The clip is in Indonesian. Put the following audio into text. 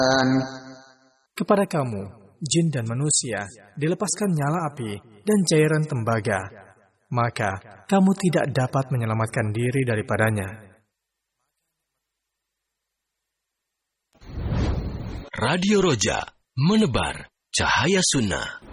Kepada kamu, jin dan manusia, dilepaskan nyala api dan cairan tembaga, maka kamu tidak dapat menyelamatkan diri daripadanya. Radio Roja, menebar cahaya sunnah.